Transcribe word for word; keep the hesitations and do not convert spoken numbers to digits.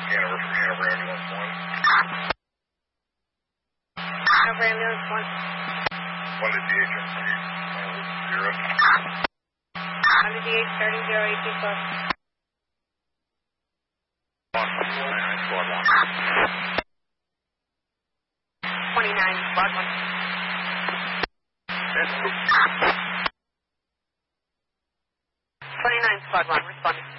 Hanover from Hanover Ambulance one. Hanover Ambulance one. one to D H M C, zero. one to D H, starting zero eight two plus. one, nine, squad one. twenty-nine, squad one. twenty-nine, squad one, responding.